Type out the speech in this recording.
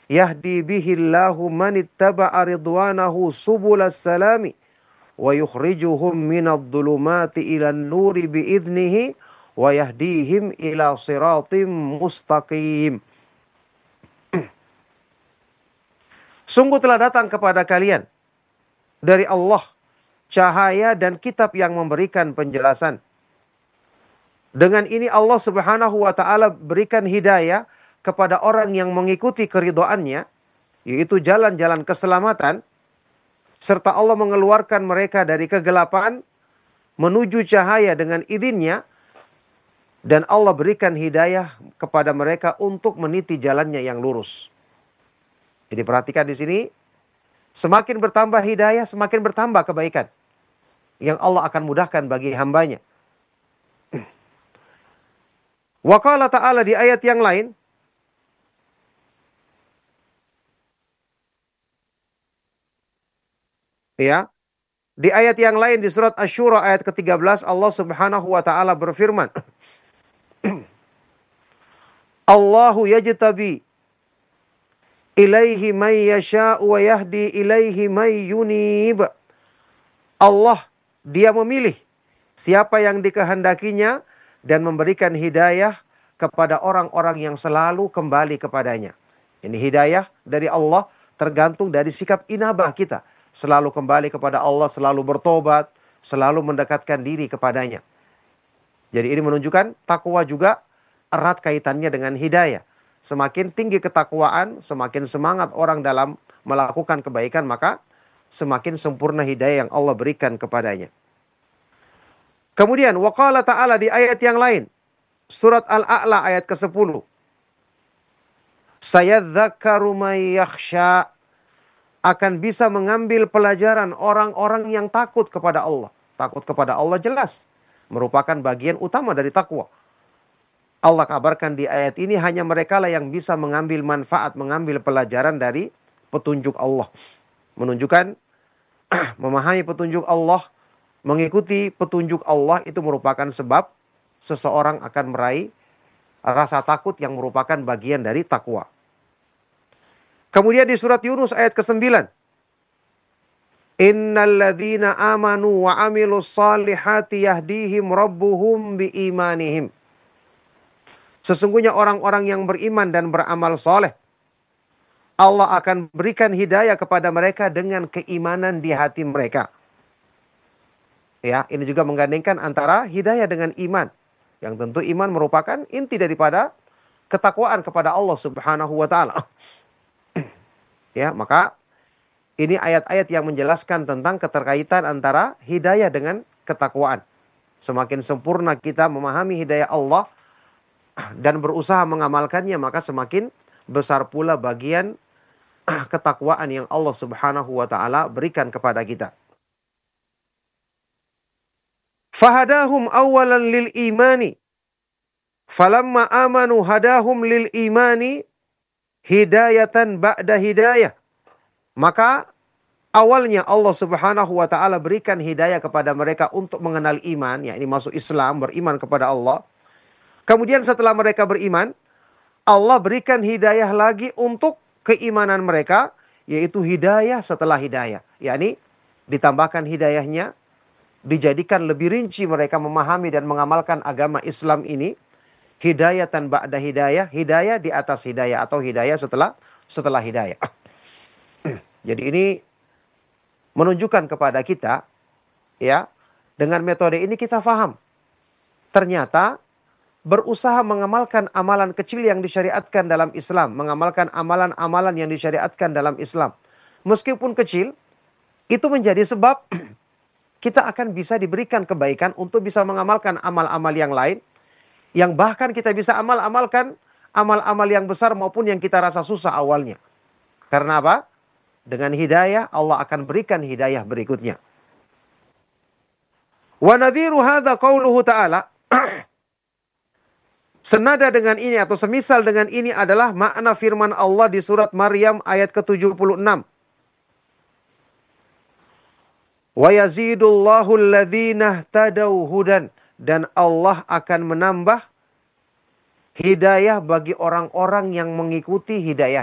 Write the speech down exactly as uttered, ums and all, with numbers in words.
yahdi bihillahu man ittaba'a ridwanahu subulas salami wa yukhrijuhum minadh dhulumati ilan nuri biidnihi wa yahdihim ila siratim mustaqim. Sungguh telah datang kepada kalian dari Allah cahaya dan kitab yang memberikan penjelasan. Dengan ini Allah Subhanahu wa taala berikan hidayah kepada orang yang mengikuti keridhaannya, yaitu jalan-jalan keselamatan, serta Allah mengeluarkan mereka dari kegelapan menuju cahaya dengan izinnya, dan Allah berikan hidayah kepada mereka untuk meniti jalannya yang lurus. Jadi perhatikan di sini, semakin bertambah hidayah, semakin bertambah kebaikan yang Allah akan mudahkan bagi hambanya. Wa qala ta'ala di ayat yang lain, ya, di ayat yang lain di surat Asy-Syura ayat ke tiga belas Allah Subhanahu wa taala berfirman, Allahu yajtabi ilaihi may yasha'u wa yahdi ilaihi may yunib. Allah, dia memilih siapa yang dikehendakinya dan memberikan hidayah kepada orang-orang yang selalu kembali kepadanya. Ini hidayah dari Allah tergantung dari sikap inabah kita. Selalu kembali kepada Allah, selalu bertobat, selalu mendekatkan diri kepadanya. Jadi ini menunjukkan takwa juga erat kaitannya dengan hidayah. Semakin tinggi ketakwaan, semakin semangat orang dalam melakukan kebaikan, maka semakin sempurna hidayah yang Allah berikan kepadanya. Kemudian, waqala ta'ala di ayat yang lain, surat Al-A'la ayat ke sepuluh. Sayadzakkaru may yakhsha, akan bisa mengambil pelajaran orang-orang yang takut kepada Allah. Takut kepada Allah jelas merupakan bagian utama dari takwa. Allah kabarkan di ayat ini hanya mereka lah yang bisa mengambil manfaat, mengambil pelajaran dari petunjuk Allah. Menunjukkan memahami petunjuk Allah, mengikuti petunjuk Allah itu merupakan sebab seseorang akan meraih rasa takut yang merupakan bagian dari takwa. Kemudian di surat Yunus ayat kesembilan. Innal ladzina amanu wa amilus salihati yahdihim rabbuhum biimanihim. Sesungguhnya orang-orang yang beriman dan beramal soleh, Allah akan berikan hidayah kepada mereka dengan keimanan di hati mereka. Ya, ini juga menggandengkan antara hidayah dengan iman. Yang tentu iman merupakan inti daripada ketakwaan kepada Allah Subhanahu wa taala. Ya, maka ini ayat-ayat yang menjelaskan tentang keterkaitan antara hidayah dengan ketakwaan. Semakin sempurna kita memahami hidayah Allah dan berusaha mengamalkannya, maka semakin besar pula bagian ketakwaan yang Allah Subhanahu wa taala berikan kepada kita. Fahadahum awalan lil imani, falamma amanu hadahum lil imani hidayatan ba'da hidayah. Maka awalnya Allah Subhanahu wa taala berikan hidayah kepada mereka untuk mengenal iman, yakni masuk Islam, beriman kepada Allah. Kemudian setelah mereka beriman, Allah berikan hidayah lagi untuk keimanan mereka, yaitu hidayah setelah hidayah. Yakni ditambahkan hidayahnya, dijadikan lebih rinci mereka memahami dan mengamalkan agama Islam ini. Hidayatan ba'da hidayah, hidayah di atas hidayah atau hidayah setelah setelah hidayah. Jadi ini menunjukkan kepada kita, ya, dengan metode ini kita faham. Ternyata berusaha mengamalkan amalan kecil yang disyariatkan dalam Islam, mengamalkan amalan-amalan yang disyariatkan dalam Islam, meskipun kecil, itu menjadi sebab kita akan bisa diberikan kebaikan untuk bisa mengamalkan amal-amal yang lain, yang bahkan kita bisa amal-amalkan amal-amal yang besar maupun yang kita rasa susah awalnya. Karena apa? Dengan hidayah, Allah akan berikan hidayah berikutnya. Wa nadhiru hadza qauluhu ta'ala. Senada dengan ini atau semisal dengan ini adalah makna firman Allah di surat Maryam ayat ke tujuh puluh enam. Wa yazidullahu alladhina ihtadaw hudan, dan Allah akan menambah hidayah bagi orang-orang yang mengikuti hidayah